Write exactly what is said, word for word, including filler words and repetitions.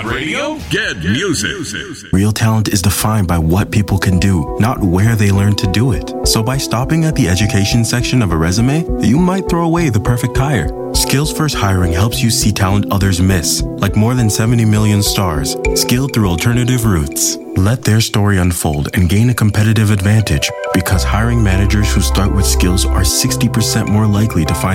Radio, get music. Real talent is defined by what people can do, not where they learn to do it. So by stopping at the education section of a resume, you might throw away the perfect hire. Skills First Hiring helps you see talent others miss, like more than seventy million stars, skilled through alternative routes. Let their story unfold and gain a competitive advantage, because hiring managers who start with skills are sixty percent more likely to find